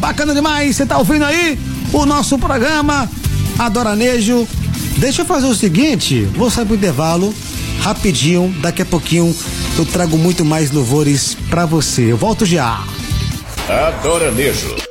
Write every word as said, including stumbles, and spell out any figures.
Bacana demais, você tá ouvindo aí o nosso programa Adoranejo. Deixa eu fazer o seguinte, vou sair pro intervalo rapidinho, daqui a pouquinho eu trago muito mais louvores pra você. Eu volto já. Adoranejo.